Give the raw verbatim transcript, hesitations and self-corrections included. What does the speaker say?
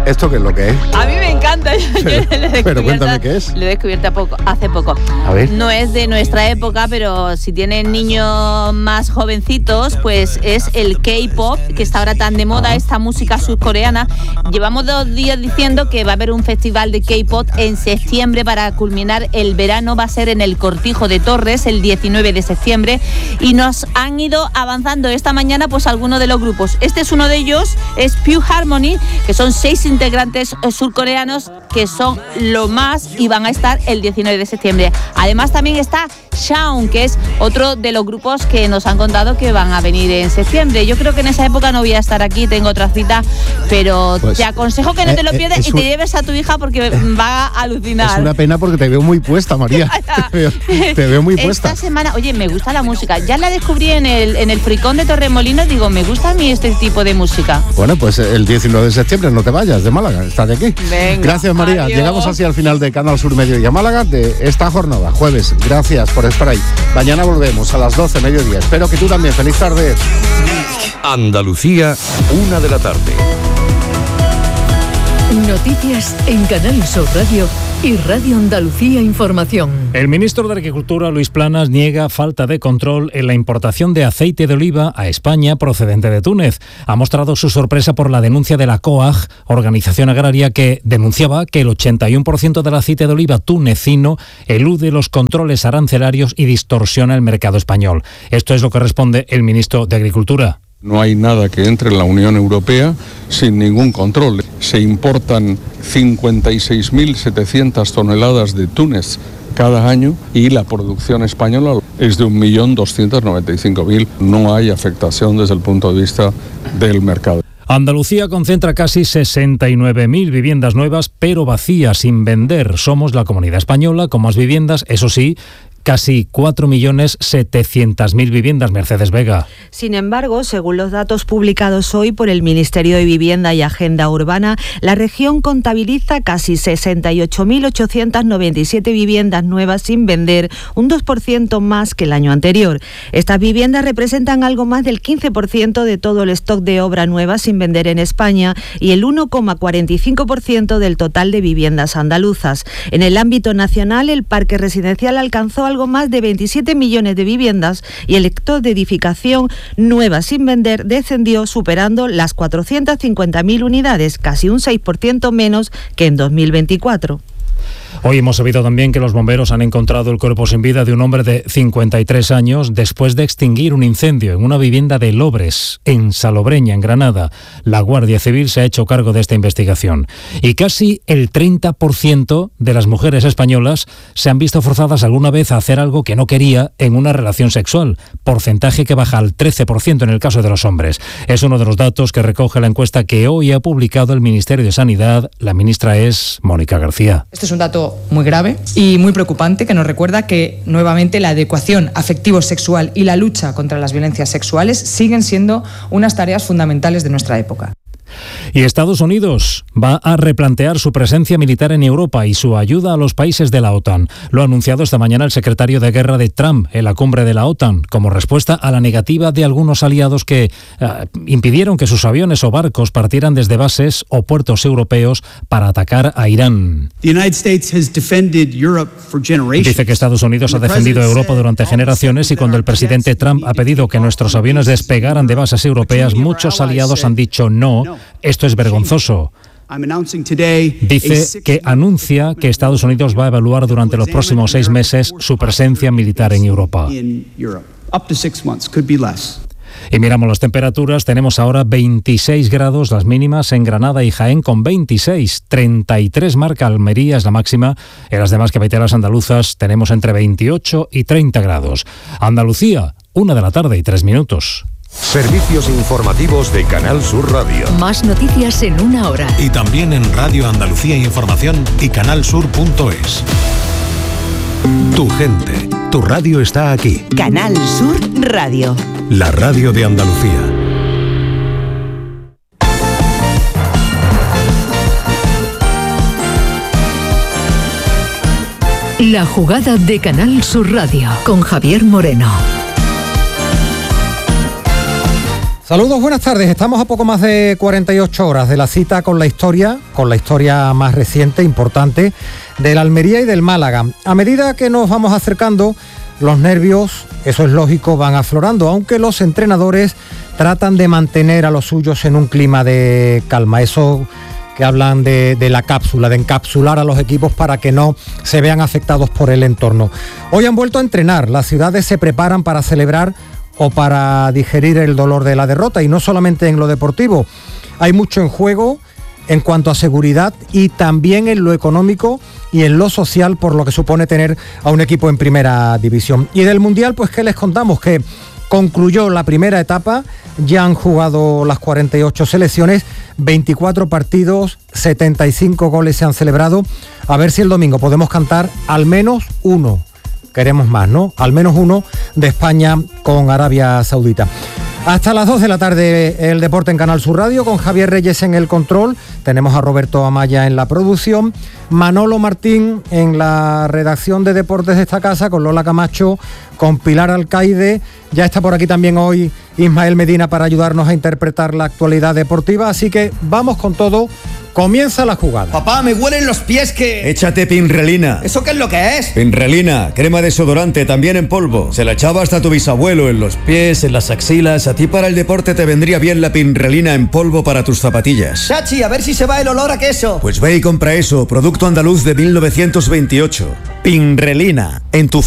¿Esto qué es lo que es? A mí me encanta. Yo, Pero, yo lo he pero cuéntame qué es. Lo he descubierto poco, hace poco. A ver. No es de nuestra época, pero si tienen niños más jovencitos, pues es el K-pop, que está ahora tan de moda, esta música surcoreana. Llevamos dos días diciendo que va a haber un festival de K-pop en septiembre para culminar el verano. Va a ser en el Cortijo de Torres el diecinueve de septiembre. Y nos han ido avanzando esta mañana pues algunos de los grupos. Este es uno de ellos, es Pure Harmony, que son seis integrantes surcoreanos que son lo más y van a estar el diecinueve de septiembre. Además también está Shawn, que es otro de los grupos que nos han contado que van a venir en septiembre. Yo creo que en esa época no voy a estar aquí, tengo otra cita, pero pues, te aconsejo que no te lo pierdas eh, y te un... lleves a tu hija porque va a alucinar. Es una pena porque te veo muy puesta, María. te, veo, te veo muy puesta. Esta semana, oye, me gusta la música. Ya la descubrí en el, en el Fricón de Torremolinos, digo, me gusta a mí este tipo de música. Bueno, pues el diecinueve de septiembre no te vayas de Málaga, estás de aquí. Venga, gracias, María. Adiós. Llegamos así al final de Canal Sur Mediodía Málaga de esta jornada, jueves. Gracias por estar ahí. Mañana volvemos a las doce, mediodía. Espero que tú también. Feliz tarde. Andalucía, una de la tarde. Noticias en Canal Sur Radio y Radio Andalucía Información. El ministro de Agricultura, Luis Planas, niega falta de control en la importación de aceite de oliva a España procedente de Túnez. Ha mostrado su sorpresa por la denuncia de la COAG, organización agraria que denunciaba que el ochenta y uno por ciento del aceite de oliva tunecino elude los controles arancelarios y distorsiona el mercado español. Esto es lo que responde el ministro de Agricultura. No hay nada que entre en la Unión Europea sin ningún control. Se importan cincuenta y seis mil setecientas toneladas de Túnez cada año y la producción española es de un millón doscientos noventa y cinco mil. No hay afectación desde el punto de vista del mercado. Andalucía concentra casi sesenta y nueve mil viviendas nuevas, pero vacías, sin vender. Somos la comunidad española con más viviendas, eso sí, casi cuatro millones setecientas mil viviendas. Mercedes Vega. Sin embargo, según los datos publicados hoy por el Ministerio de Vivienda y Agenda Urbana, la región contabiliza casi sesenta y ocho mil ochocientas noventa y siete viviendas nuevas sin vender, un dos por ciento más que el año anterior. Estas viviendas representan algo más del quince por ciento de todo el stock de obra nueva sin vender en España y el uno coma cuarenta y cinco por ciento del total de viviendas andaluzas. En el ámbito nacional, el parque residencial alcanzó algo más de veintisiete millones de viviendas y el stock de edificación nueva sin vender descendió superando las cuatrocientas cincuenta mil unidades, casi un seis por ciento menos que en dos mil veinticuatro. Hoy hemos sabido también que los bomberos han encontrado el cuerpo sin vida de un hombre de cincuenta y tres años después de extinguir un incendio en una vivienda de Lobres, en Salobreña, en Granada. La Guardia Civil se ha hecho cargo de esta investigación. Y casi el treinta por ciento de las mujeres españolas se han visto forzadas alguna vez a hacer algo que no quería en una relación sexual, porcentaje que baja al trece por ciento en el caso de los hombres. Es uno de los datos que recoge la encuesta que hoy ha publicado el Ministerio de Sanidad. La ministra es Mónica García. Este es un dato muy grave y muy preocupante que nos recuerda que nuevamente la adecuación afectivo-sexual y la lucha contra las violencias sexuales siguen siendo unas tareas fundamentales de nuestra época. Y Estados Unidos va a replantear su presencia militar en Europa y su ayuda a los países de la OTAN. Lo ha anunciado esta mañana el secretario de Guerra de Trump en la cumbre de la OTAN, como respuesta a la negativa de algunos aliados que uh, impidieron que sus aviones o barcos partieran desde bases o puertos europeos para atacar a Irán. Dice que Estados Unidos ha defendido a Europa durante generaciones y cuando el presidente Trump ha pedido que nuestros aviones despegaran de bases europeas, muchos aliados han dicho no. Esto es vergonzoso. Dice que anuncia que Estados Unidos va a evaluar durante los próximos seis meses su presencia militar en Europa. Y miramos las temperaturas, tenemos ahora veintiséis grados las mínimas en Granada y Jaén con veintiséis, treinta y tres marca Almería es la máxima, en las demás capitales andaluzas tenemos entre veintiocho y treinta grados. Andalucía, una de la tarde y tres minutos. Servicios informativos de Canal Sur Radio. Más noticias en una hora. Y también en Radio Andalucía Información y canalsur punto es. Tu gente, tu radio está aquí. Canal Sur Radio. La radio de Andalucía. La jugada de Canal Sur Radio con Javier Moreno. Saludos, buenas tardes. Estamos a poco más de cuarenta y ocho horas de la cita con la historia, con la historia más reciente, importante, del Almería y del Málaga. A medida que nos vamos acercando, los nervios, eso es lógico, van aflorando, aunque los entrenadores tratan de mantener a los suyos en un clima de calma. Eso que hablan de, de la cápsula, de encapsular a los equipos para que no se vean afectados por el entorno. Hoy han vuelto a entrenar, las ciudades se preparan para celebrar o para digerir el dolor de la derrota, y no solamente en lo deportivo. Hay mucho en juego en cuanto a seguridad y también en lo económico y en lo social, por lo que supone tener a un equipo en primera división. Y del Mundial, pues ¿qué les contamos? Que concluyó la primera etapa, ya han jugado las cuarenta y ocho selecciones, veinticuatro partidos, setenta y cinco goles se han celebrado. A ver si el domingo podemos cantar al menos uno. Queremos más, ¿no? Al menos uno de España con Arabia Saudita. Hasta las dos de la tarde el deporte en Canal Sur Radio, con Javier Reyes en el control. Tenemos a Roberto Amaya en la producción, Manolo Martín en la redacción de deportes de esta casa, con Lola Camacho, con Pilar Alcaide. Ya está por aquí también hoy Ismael Medina para ayudarnos a interpretar la actualidad deportiva. Así que vamos con todo. Comienza la jugada. Papá, me huelen los pies que... Échate Pinrelina. ¿Eso qué es lo que es? Pinrelina, crema desodorante, también en polvo. Se la echaba hasta tu bisabuelo, en los pies, en las axilas. A ti para el deporte te vendría bien la Pinrelina en polvo para tus zapatillas. Chachi, a ver si se va el olor a queso. Pues ve y compra eso, producto andaluz de mil novecientos veintiocho. Pinrelina, en tu